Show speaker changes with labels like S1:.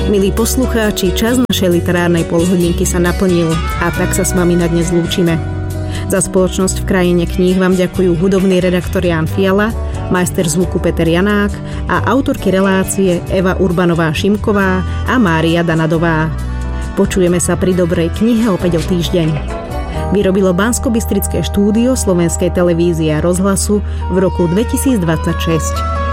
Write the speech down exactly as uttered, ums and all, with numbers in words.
S1: Milí poslucháči, čas našej literárnej polhodinky sa naplnil a tak sa s vami na dnes lúčime. Za spoločnosť v krajine kníh vám ďakujú hudobný redaktor Ján Fiala, majster zvuku Peter Janák a autorky relácie Eva Urbanová-Šimková a Mária Danadová. Počujeme sa pri dobrej knihe opäť o týždeň. Vyrobilo Banskobystrické štúdio Slovenskej televízie a rozhlasu v roku dvetisícdvadsaťšesť.